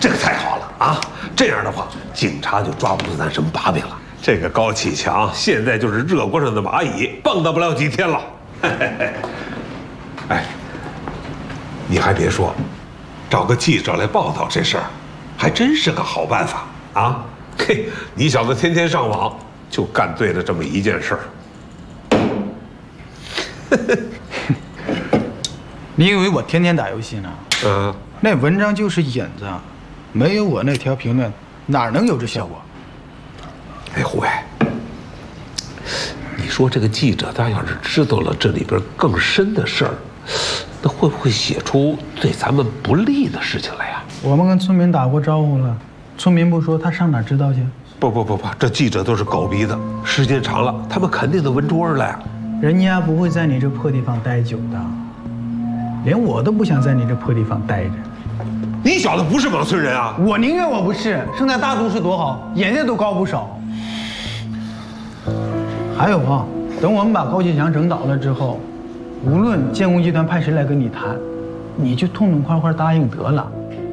这个太好了啊！这样的话，警察就抓不住咱什么把柄了。这个高启强现在就是热锅上的蚂蚁，蹦跶不了几天了。哎，你还别说，找个记者来报道这事儿，还真是个好办法啊！嘿，你小子天天上网，就干对了这么一件事儿。 你以为我天天打游戏呢？那文章就是引子，没有我那条评论，哪能有这效果？ 哎，胡伟，你说这个记者他要是知道了这里边更深的事儿，那会不会写出对咱们不利的事情来呀？ 我们跟村民打过招呼了，村民不说，他上哪知道去？ 不，这记者都是狗鼻子，时间长了，他们肯定都闻出味儿来。 人家不会在你这破地方待久的，连我都不想在你这破地方待着。 你小子不是莽村人啊？ 我宁愿我不是，生在大都市多好，眼界都高不少。还有啊，等我们把高启强整倒了之后，无论建工集团派谁来跟你谈，你就痛痛快快答应得了。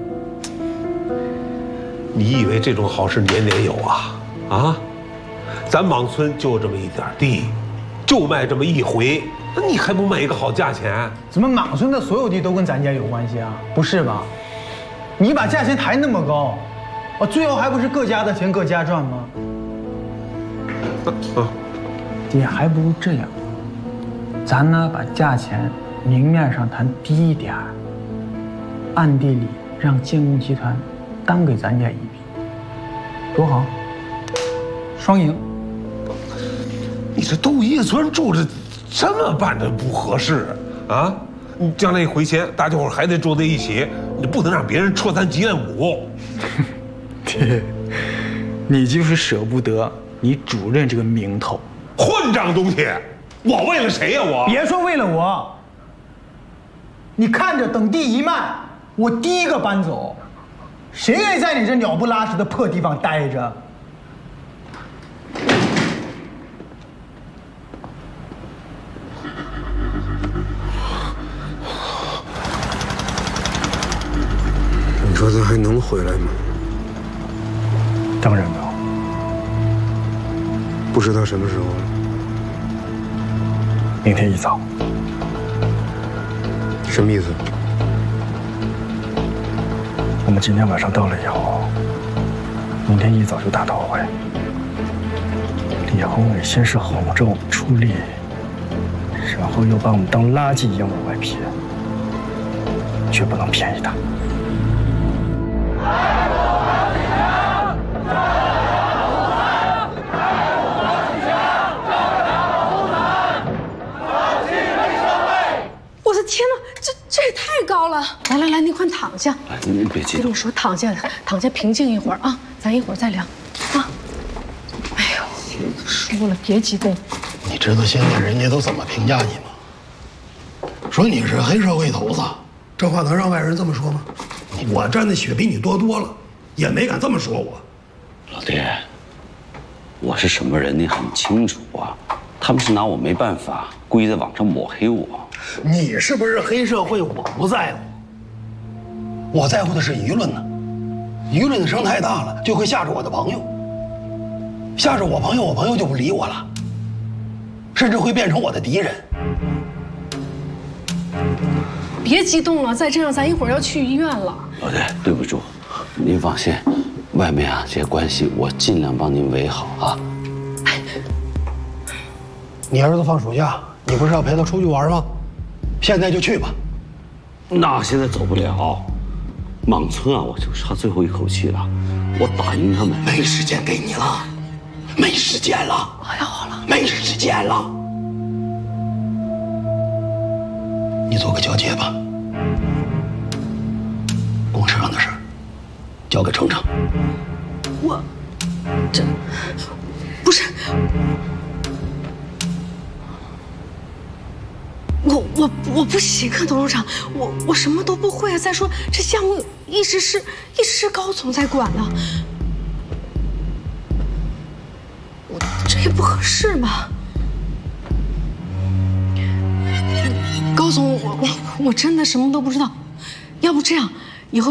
你以为这种好事年年有啊？啊，咱莽村就这么一点地，就卖这么一回，那你还不卖一个好价钱？ 怎么莽村的所有地都跟咱家有关系啊？不是吧？你把价钱抬那么高，最后还不是各家的钱各家赚吗？爹，还不如这样，咱呢把价钱明面上谈低一点，暗地里让建工集团单给咱家一笔，多好，双赢。 你这都一村住着，这么办着不合适啊！你将来一回钱，大家伙还得住在一起，你不能让别人戳咱脊梁骨。 爹，你就是舍不得你主任这个名头。 混账东西！我为了谁呀？我别说为了我，你看着等地一卖，我第一个搬走。谁愿意在你这鸟不拉屎的破地方待着？ 你说他还能回来吗？ 当然能。 不知道什么时候了。 明天一早。 什么意思？ 我们今天晚上到了以后，明天一早就打头回。李宏伟先是哄着我们出力，然后又把我们当垃圾一样往外撇，绝不能便宜他。 我的天哪，这也太高了！来，你快躺下。 哎，您别激动。 跟你说，躺下平静一会儿啊，咱一会儿再聊啊。哎呦，都说了别激动。 你知道现在人家都怎么评价你吗？说你是黑社会头子，这话能让外人这么说吗？我沾的血比你多多了，也没敢这么说我。 老爹，我是什么人你很清楚啊，他们是拿我没办法，故意在网上抹黑我。 你是不是黑社会？我不在乎，我在乎的是舆论呢。舆论的声太大了，就会吓着我的朋友，吓着我朋友，我朋友就不理我了，甚至会变成我的敌人。 别激动了，再这样咱一会儿要去医院了。 老爹，对不住，您放心，外面啊这些关系我尽量帮您维好啊。 你儿子放暑假，你不是要陪他出去玩吗？现在就去吧。 那现在走不了，莽村啊，我就差最后一口气了，我打赢他们。 没时间给你了，没时间了。 好了， 没时间了。你做个交接吧，公司上的事儿交给程程。 这不是我不行啊，董事长，我什么都不会啊。再说这项目一直是高总在管呢，这也不合适吧？高总，我真的什么都不知道，要不这样，